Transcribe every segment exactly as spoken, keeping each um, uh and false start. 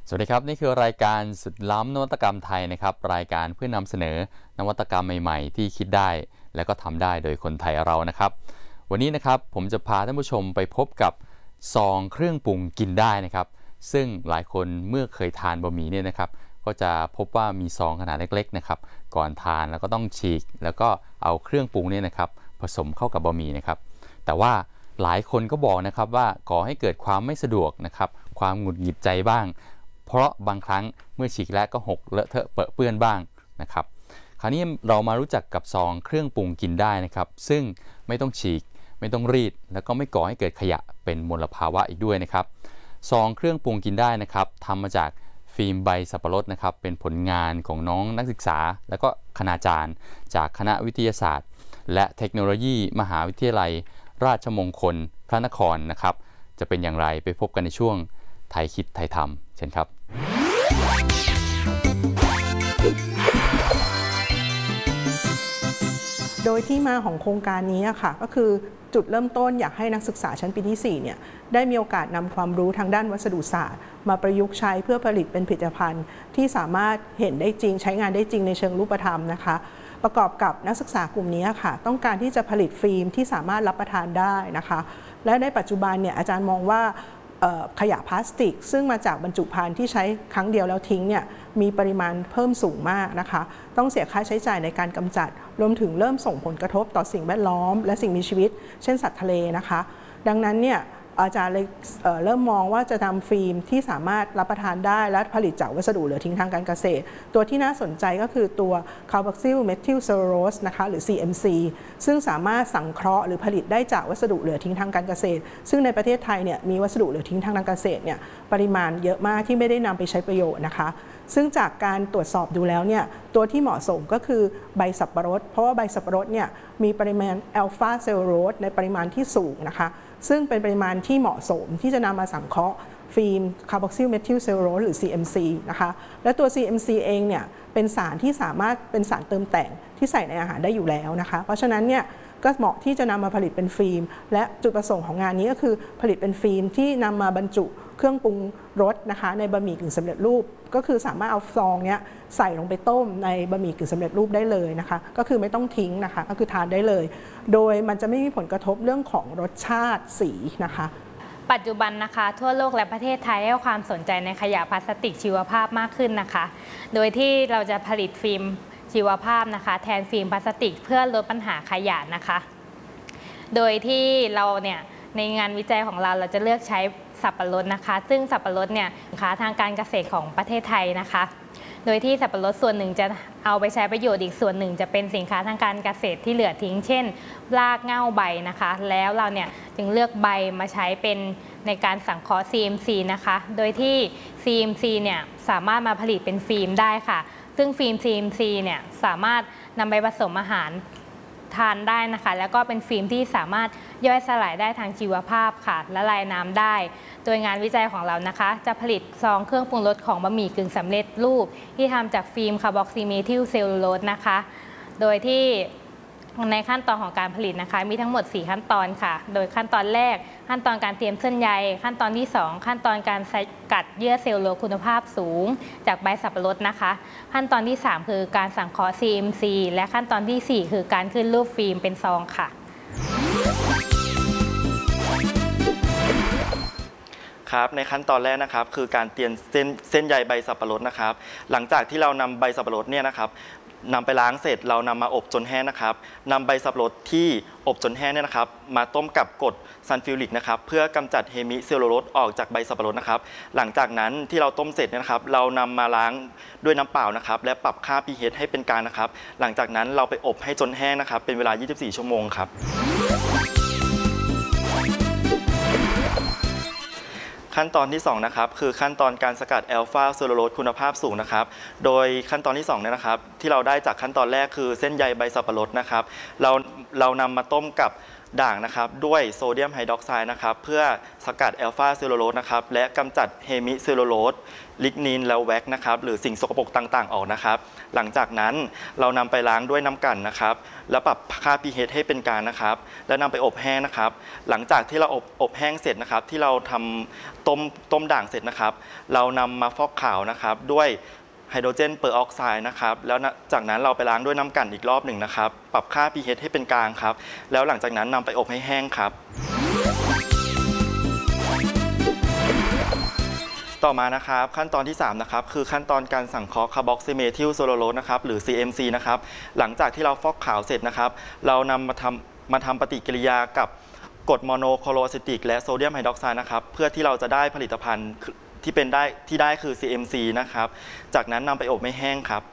สวัสดีครับนี่คือรายการสุดล้ำนวัตกรรมไทยนะครับรายการเพื่อนำเสนอนวัตกรรมใหม่ๆที่คิดได้และก็ทำได้โดยคนไทยเรานะครับวันนี้นะครับผมจะพาท่านผู้ชมไปพบกับซองเครื่องปรุงกินได้นะครับซึ่งหลายคนเมื่อเคยทานบะหมี่เนี่ยนะครับก็จะพบว่ามีซองขนาดเล็กๆนะครับก่อนทานแล้วก็ต้องฉีกแล้วก็เอาเครื่องปรุงเนี่ยนะครับผสมเข้ากับบะหมี่นะครับแต่ว่าหลายคนก็บอกนะครับว่าก่อให้เกิดความไม่สะดวกนะครับความหงุดหงิดใจบ้างเพราะบางครั้งเมื่อฉีกแล้วก็หกเลอะเทอะเปอะเปื้อนบ้างนะครับคราวนี้เรามารู้จักกับซองเครื่องปรุงกินได้นะครับซึ่งไม่ต้องฉีกไม่ต้องรีดแล้วก็ไม่ก่อให้เกิดขยะเป็นมลภาวะอีกด้วยนะครับซองเครื่องปรุงกินได้นะครับทำมาจากฟิล์มใบสับปะรดนะครับเป็นผลงานของน้องนักศึกษาและก็คณาจารย์จากคณะวิทยาศาสตร์และเทคโนโลยีมหาวิทยาลัยราชมงคลพระนครนะครับจะเป็นอย่างไรไปพบกันในช่วงไทยคิดไทยทำเช่นครับโดยที่มาของโครงการนี้ค่ะก็คือจุดเริ่มต้นอยากให้นักศึกษาชั้นปีที่สี่เนี่ยได้มีโอกาสนำความรู้ทางด้านวัสดุศาสตร์มาประยุกต์ใช้เพื่อผลิตเป็นผลิตภัณฑ์ที่สามารถเห็นได้จริงใช้งานได้จริงในเชิงรูปธรรมนะคะประกอบกับนักศึกษากลุ่มนี้ค่ะต้องการที่จะผลิตฟิล์มที่สามารถรับประทานได้นะคะและในปัจจุบันเนี่ยอาจารย์มองว่าขยะพลาสติกซึ่งมาจากบรรจุภัณฑ์ที่ใช้ครั้งเดียวแล้วทิ้งเนี่ยมีปริมาณเพิ่มสูงมากนะคะต้องเสียค่าใช้จ่ายในการกำจัดรวมถึงเริ่มส่งผลกระทบต่อสิ่งแวดล้อมและสิ่งมีชีวิตเช่นสัตว์ทะเลนะคะดังนั้นเนี่ยอาจารย์เลย เอ่อ เริ่มมองว่าจะทำฟิล์มที่สามารถรับประทานได้และผลิตจากวัสดุเหลือทิ้งทางการเกษตรตัวที่น่าสนใจก็คือตัว Carboxyl Methyl Cellulose นะคะหรือ ซี เอ็ม ซี ซึ่งสามารถสังเคราะห์หรือผลิตได้จากวัสดุเหลือทิ้งทางการเกษตรซึ่งในประเทศไทยเนี่ยมีวัสดุเหลือทิ้งทางการเกษตรเนี่ยปริมาณเยอะมากที่ไม่ได้นำไปใช้ประโยชน์นะคะซึ่งจากการตรวจสอบดูแล้วเนี่ยตัวที่เหมาะสมก็คือใบสับปะรดเพราะว่าใบสับปะรดเนี่ยมีปริมาณอัลฟาเซลลูโลสในปริมาณที่สูงนะคะซึ่งเป็นปริมาณที่เหมาะสมที่จะนำมาสังเคราะห์ฟิล์มคาร์บอกซิลเมทิลเซลลูโลสหรือ ซี เอ็ม ซี นะคะและตัว ซี เอ็ม ซี เองเนี่ยเป็นสารที่สามารถเป็นสารเติมแต่งที่ใส่ในอาหารได้อยู่แล้วนะคะเพราะฉะนั้นเนี่ยก็เหมาะที่จะนำมาผลิตเป็นฟิล์มและจุดประสงค์ของงานนี้ก็คือผลิตเป็นฟิล์มที่นำมาบรรจุเครื่องปรุงรสนะคะในบะหมี่กึ่งสำเร็จรูปก็คือสามารถเอาซองเนี้ยใส่ลงไปต้มในบะหมี่กึ่งสำเร็จรูปได้เลยนะคะก็คือไม่ต้องทิ้งนะคะก็คือทานได้เลยโดยมันจะไม่มีผลกระทบเรื่องของรสชาติสีนะคะปัจจุบันนะคะทั่วโลกและประเทศไทยให้ความสนใจในขยะพลาสติกชีวภาพมากขึ้นนะคะโดยที่เราจะผลิตฟิล์มชีวภาพนะคะแทนฟิล์มพลาสติกเพื่อลดปัญหาขยะนะคะโดยที่เราเนี่ยในงานวิจัยของเราเราจะเลือกใช้สับปะรดนะคะซึ่งสับปะรดเนี่ยสินค้าทางการเกษตรของประเทศไทยนะคะโดยที่สับปะรดส่วนหนึ่งจะเอาไปใช้ประโยชน์อีกส่วนหนึ่งจะเป็นสินค้าทางการเกษตรที่เหลือทิ้งเช่นรากเหง้าใบนะคะแล้วเราเนี่ยจึงเลือกใบมาใช้เป็นในการสังเคราะห์ ซี เอ็ม ซี นะคะโดยที่ ซี เอ็ม ซี เนี่ยสามารถมาผลิตเป็นฟิล์มได้ค่ะซึ่งฟิล์ม ซี เอ็ม ซี เนี่ยสามารถนำไปผสมอาหารทานได้นะคะแล้วก็เป็นฟิล์มที่สามารถย่อยสลายได้ทางชีวภาพค่ะละลายน้ำได้โดยงานวิจัยของเรานะคะจะผลิตซองเครื่องปรุงรสของบะหมี่กึ่งสำเร็จรูปที่ทำจากฟิล์มคาร์บอกซิเมทิลเซลลูโลสนะคะโดยที่ในขั้นตอนของการผลิตนะคะมีทั้งหมดสี่ขั้นตอนค่ะโดยขั้นตอนแรกขั้นตอนการเตรียมเส้นใยขั้นตอนที่สองขั้นตอนการสกัดเยื่อเซลลูโลสคุณภาพสูงจากใบสับปะรดนะคะขั้นตอนที่สามคือการสังเคราะห์ ซี เอ็ม ซี และขั้นตอนที่สี่คือการขึ้นรูปฟิล์มเป็นซองค่ะครับในขั้นตอนแรกนะครับคือการเตรียมเส้นเส้นใยใบสับปะรดนะครับหลังจากที่เรานำใบสับปะรดเนี่ยนะครับนำไปล้างเสร็จเรานำมาอบจนแห้งนะครับนำใบสับปะรดที่อบจนแห้งเนี่ยนะครับมาต้มกับกรดซัลฟิวริกนะครับเพื่อกำจัดเฮมิเซลลูโลสออกจากใบสับปะรดนะครับหลังจากนั้นที่เราต้มเสร็จเนี่ยนะครับเรานำมาล้างด้วยน้ำเปล่านะครับและปรับค่า พี เอช ให้เป็นกลางนะครับหลังจากนั้นเราไปอบให้จนแห้งนะครับเป็นเวลายี่สิบสี่ชั่วโมงครับขั้นตอนที่สองนะครับคือขั้นตอนการสกัดแอลฟาเซลลูโลสคุณภาพสูงนะครับโดยขั้นตอนที่สองเนี่ยนะครับที่เราได้จากขั้นตอนแรกคือเส้นใยใบสับปะรดนะครับเราเรานำมาต้มกับด่างนะครับด้วยโซเดียมไฮดรอกไซด์นะครับเพื่อสกัดแอลฟาเซลลูโลสนะครับและกำจัดเฮมิเซลลูโลสลิกนีนและแว็กนะครับหรือสิ่งสกปรกต่างๆออกนะครับหลังจากนั้นเรานำไปล้างด้วยน้ำกลั่นนะครับแล้วปรับค่า พี เอช ให้เป็นกลางนะครับแล้วนำไปอบแห้งนะครับหลังจากที่เราอบอบแห้งเสร็จนะครับที่เราทำต้มต้มด่างเสร็จนะครับเรานำมาฟอกขาวนะครับด้วยไฮโดรเจนเปอร์ออกไซด์นะครับแล้วจากนั้นเราไปล้างด้วยน้ำกลั่นอีกรอบหนึ่งนะครับปรับค่า พี เอช ให้เป็นกลางครับแล้วหลังจากนั้นนำไปอบให้แห้งครับต่อมานะครับขั้นตอนที่สามนะครับคือขั้นตอนการสังเคราะห์คาร์บอกซิเมทิลโซโลโรสนะครับหรือ ซี เอ็ม ซี นะครับหลังจากที่เราฟอกขาวเสร็จนะครับเรานำมาทำมาทำปฏิกิริยากับกรดโมโนโคโลอะซิติกและโซเดียมไฮดรอกไซด์นะครับเพื่อที่เราจะได้ผลิตภัณฑ์ที่เป็นได้ที่ได้คือ ซี เอ็ม ซี นะครับจากนั้นนำไปอบให้แห้งครับ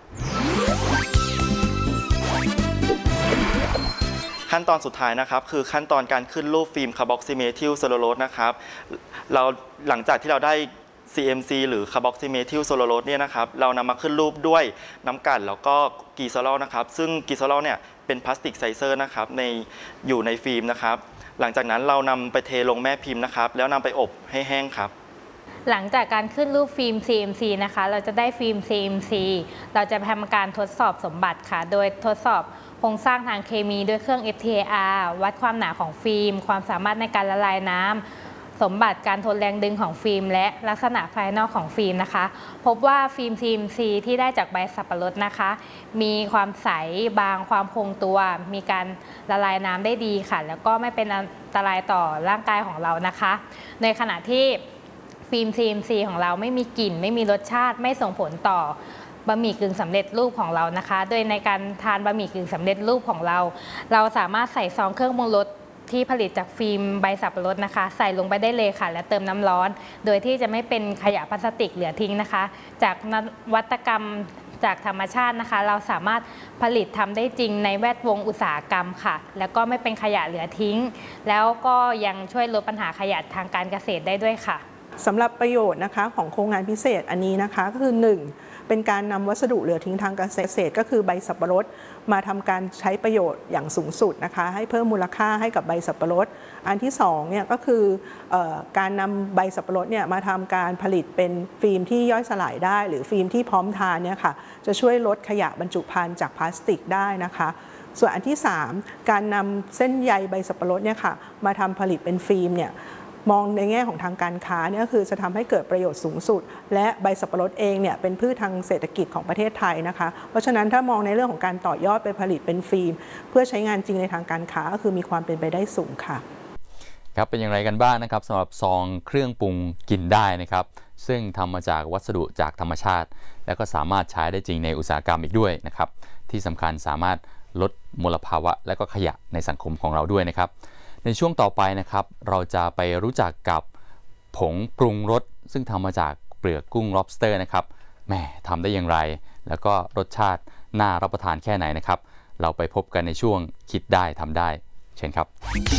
ขั้นตอนสุดท้ายนะครับคือขั้นตอนการขึ้นรูปฟิล์มคาร์บอกซิเมทิลโซโลโรสนะครับเราหลังจากที่เราได้ ซี เอ็ม ซี หรือคาร์บอกซิเมทิลโซโลโรสเนี่ยนะครับเรานำมาขึ้นรูปด้วยน้ำกลั่นแล้วก็กีซอลอลนะครับซึ่งกีซอลอลเนี่ยเป็นพลาสติกไซเซอร์นะครับในอยู่ในฟิล์มนะครับหลังจากนั้นเรานำไปเทลงแม่พิมพ์นะครับแล้วนำไปอบให้แห้งครับหลังจากการขึ้นรูปฟิล์ม ซี เอ็ม ซี นะคะเราจะได้ฟิล์ม ซี เอ็ม ซี เราจะทำการทดสอบสมบัติค่ะโดยทดสอบโครงสร้างทางเคมีด้วยเครื่อง เอฟ ที เอ อาร์ วัดความหนาของฟิล์มความสามารถในการละลายน้ำสมบัติการทนแรงดึงของฟิล์มและลักษณะภายนอกของฟิล์มนะคะพบว่าฟิล์ม ซี เอ็ม ซี ที่ได้จากใบสับปะรดนะคะมีความใสบางความคงตัวมีการละลายน้ำได้ดีค่ะแล้วก็ไม่เป็นอันตรายต่อร่างกายของเรานะคะในขณะที่ฟิล์ม ซี เอ็ม ซี ของเราไม่มีกลิ่นไม่มีรสชาติไม่ส่งผลต่อบะหมี่กึ่งสำเร็จรูปของเรานะคะโดยในการทานบะหมี่กึ่งสำเร็จรูปของเราเราสามารถใส่ซองเครื่องปรุงรสที่ผลิตจากฟิล์มใบสับปะรดนะคะใส่ลงไปได้เลยค่ะและเติมน้ำร้อนโดยที่จะไม่เป็นขยะพลาสติกเหลือทิ้งนะคะจากนวัตกรรมจากธรรมชาตินะคะเราสามารถผลิตทำได้จริงในแวดวงอุตสาหกรรมค่ะแล้วก็ไม่เป็นขยะเหลือทิ้งแล้วก็ยังช่วยลดปัญหาขยะทางการเกษตรได้ด้วยค่ะสำหรับประโยชน์นะคะของโครงงานพิเศษอันนี้นะคะก็คือหนึ่งเป็นการนำวัสดุเหลือทิ้งทางเกษตรก็คือใบสับปะรดมาทำการใช้ประโยชน์อย่างสูงสุดนะคะให้เพิ่มมูลค่าให้กับใบสับปะรดอันที่สองเนี่ยก็คือเอ่อการนำใบสับปะรดเนี่ยมาทำการผลิตเป็นฟิล์มที่ย่อยสลายได้หรือฟิล์มที่พร้อมทานเนี่ยค่ะจะช่วยลดขยะบรรจุภัณฑ์จากพลาสติกได้นะคะส่วนอันที่สามการนำเส้นใยใบสับปะรดเนี่ยค่ะมาทำผลิตเป็นฟิล์มเนี่ยมองในแง่ของทางการค้าเนี่ยคือจะทำให้เกิดประโยชน์สูงสุดและใบสับปะรดเองเนี่ยเป็นพืชทางเศรษฐกิจของประเทศไทยนะคะเพราะฉะนั้นถ้ามองในเรื่องของการต่อยอดไปผลิตเป็นฟิล์มเพื่อใช้งานจริงในทางการค้าก็คือมีความเป็นไปได้สูงค่ะครับเป็นอย่างไรกันบ้างนะครับสำหรับซองเครื่องปรุงกินได้นะครับซึ่งทำมาจากวัสดุจากธรรมชาติและก็สามารถใช้ได้จริงในอุตสาหกรรมอีกด้วยนะครับที่สำคัญสามารถลดมลภาวะและก็ขยะในสังคมของเราด้วยนะครับในช่วงต่อไปนะครับเราจะไปรู้จักกับผงปรุงรสซึ่งทำมาจากเปลือกกุ้ง lobster นะครับแหมทำได้อย่างไรแล้วก็รสชาติน่ารับประทานแค่ไหนนะครับเราไปพบกันในช่วงคิดได้ทำได้เชิญครับ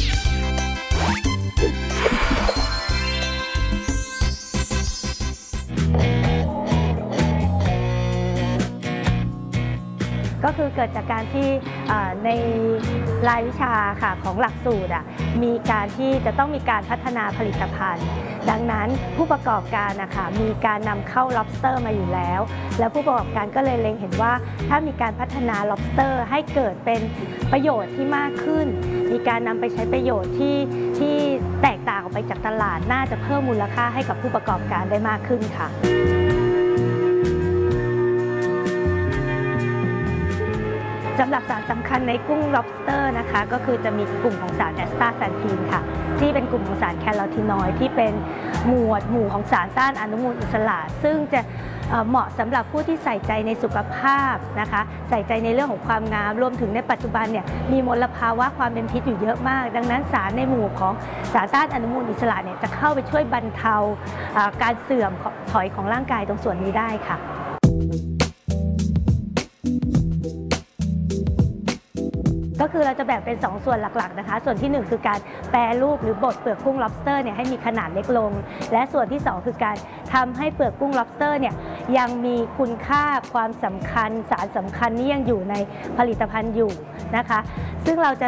ก็คือเกิดจากการที่ในรายวิชาค่ะของหลักสูตรมีการที่จะต้องมีการพัฒนาผลิตภัณฑ์ดังนั้นผู้ประกอบการนะคะมีการนำเข้า lobster มาอยู่แล้วแล้วผู้ประกอบการก็เลยเล็งเห็นว่าถ้ามีการพัฒนา lobster ให้เกิดเป็นประโยชน์ที่มากขึ้นมีการนำไปใช้ประโยชน์ที่ที่แตกต่างออกไปจากตลาดน่าจะเพิ่มมูลค่าให้กับผู้ประกอบการได้มากขึ้นค่ะสำหรับสารสำคัญในกุ้ง lobster นะคะก็คือจะมีกลุ่มของสารแอสตาแซนทีนค่ะที่เป็นกลุ่มของสารแคโรทีนอยด์ที่เป็นหมวดหมู่ของสารต้านอนุมูลอิสระซึ่งจะเหมาะสำหรับผู้ที่ใส่ใจในสุขภาพนะคะใส่ใจในเรื่องของความงามรวมถึงในปัจจุบันเนี่ยมีมลภาวะความเป็นพิษอยู่เยอะมากดังนั้นสารในหมู่ของสารต้านอนุมูลอิสระเนี่ยจะเข้าไปช่วยบรรเทาการเสื่อมถอยของร่างกายตรงส่วนนี้ได้ค่ะก็คือเราจะแบ่งเป็นสองส่วนหลักๆนะคะส่วนที่หนึ่งคือการแปรรูปหรือบดเปลือกกุ้ง lobster เนี่ยให้มีขนาดเล็กลงและส่วนที่สองคือการทำให้เปลือกกุ้ง lobster เนี่ยยังมีคุณค่าความสำคัญสารสำคัญนี้ยังอยู่ในผลิตภัณฑ์อยู่นะคะซึ่งเราจะ